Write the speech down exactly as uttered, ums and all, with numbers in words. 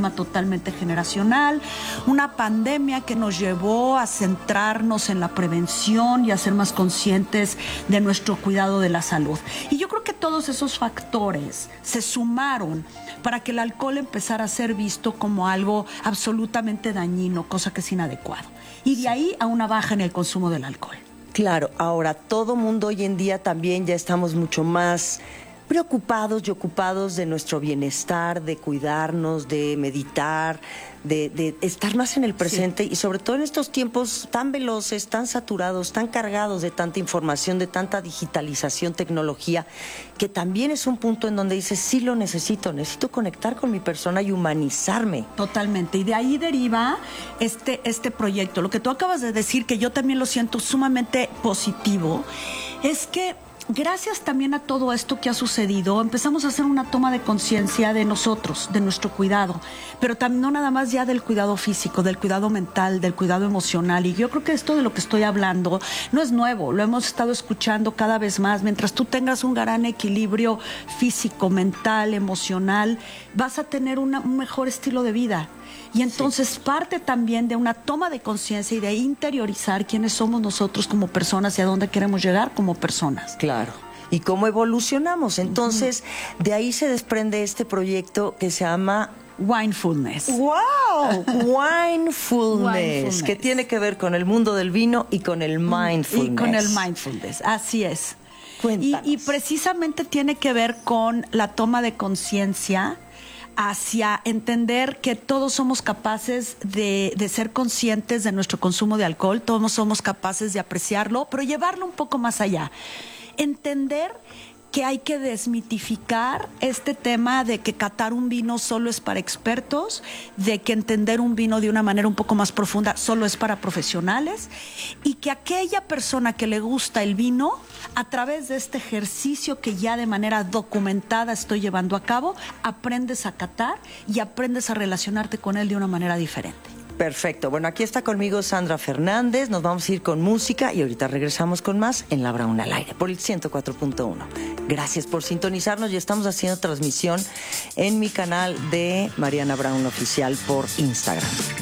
tema totalmente generacional, una pandemia que nos llevó a centrarnos en la prevención y a ser más conscientes de nuestro cuidado de la salud. Y yo creo que todos esos factores se sumaron para que el alcohol empezara a ser visto como algo absolutamente dañino, cosa que es inadecuado. Y de ahí a una baja en el consumo del alcohol. Claro, ahora todo mundo hoy en día también ya estamos mucho más preocupados y ocupados de nuestro bienestar, de cuidarnos, de meditar, de, de estar más en el presente, sí. Y sobre todo en estos tiempos tan veloces, tan saturados, tan cargados de tanta información, de tanta digitalización, tecnología, que también es un punto en donde dices, sí lo necesito, necesito conectar con mi persona y humanizarme. Totalmente, y de ahí deriva este, este proyecto. Lo que tú acabas de decir, que yo también lo siento sumamente positivo, es que gracias también a todo esto que ha sucedido, empezamos a hacer una toma de conciencia de nosotros, de nuestro cuidado, pero también no nada más ya del cuidado físico, del cuidado mental, del cuidado emocional. Y yo creo que esto de lo que estoy hablando no es nuevo, lo hemos estado escuchando cada vez más. Mientras tú tengas un gran equilibrio físico, mental, emocional, vas a tener una, un mejor estilo de vida. Y entonces sí. Parte también de una toma de conciencia y de interiorizar quiénes somos nosotros como personas y a dónde queremos llegar como personas. Claro. Y cómo evolucionamos. Entonces, uh-huh. De ahí se desprende este proyecto que se llama Winefulness. ¡Wow! Winefulness, Winefulness, que tiene que ver con el mundo del vino y con el mindfulness. Y con el mindfulness, así es. Cuéntanos. Y, y precisamente tiene que ver con la toma de conciencia hacia entender que todos somos capaces de, de ser conscientes de nuestro consumo de alcohol, todos somos capaces de apreciarlo, pero llevarlo un poco más allá. Entender que hay que desmitificar este tema de que catar un vino solo es para expertos, de que entender un vino de una manera un poco más profunda solo es para profesionales, y que aquella persona que le gusta el vino, a través de este ejercicio que ya de manera documentada estoy llevando a cabo, aprendes a catar y aprendes a relacionarte con él de una manera diferente. Perfecto. Bueno, aquí está conmigo Sandra Fernández. Nos vamos a ir con música y ahorita regresamos con más en La Brauna al aire por el ciento cuatro punto uno. Gracias por sintonizarnos y estamos haciendo transmisión en mi canal de Mariana Braun Oficial por Instagram.